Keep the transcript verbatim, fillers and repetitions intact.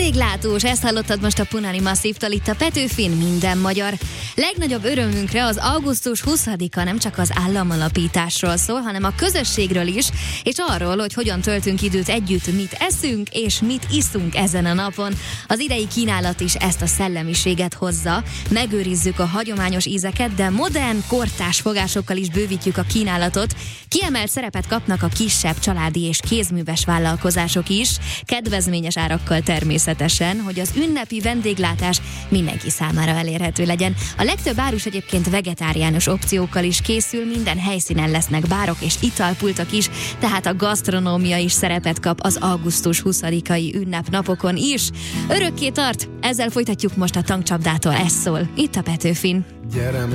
Vendéglátós, ezt hallottad most a Punani Masszívtól, itt a Petőfin, minden magyar. Legnagyobb örömünkre az augusztus huszadika nem csak az államalapításról szól, hanem a közösségről is, és arról, hogy hogyan töltünk időt együtt, mit eszünk és mit iszunk ezen a napon. Az idei kínálat is ezt a szellemiséget hozza. Megőrizzük a hagyományos ízeket, de modern, kortárs fogásokkal is bővítjük a kínálatot. Kiemelt szerepet kapnak a kisebb családi és kézműves vállalkozások is, kedvezményes árakkal természetesen, hogy az ünnepi vendéglátás mindenki számára elérhető legyen. A legtöbb árus egyébként vegetáriánus opciókkal is készül, minden helyszínen lesznek bárok és italpultok is, tehát a gasztronómia is szerepet kap az augusztus huszadikai ünnepnapokon is. Örökké tart, ezzel folytatjuk most a tankcsapdától, ez szól, itt a Petőfin. Gyere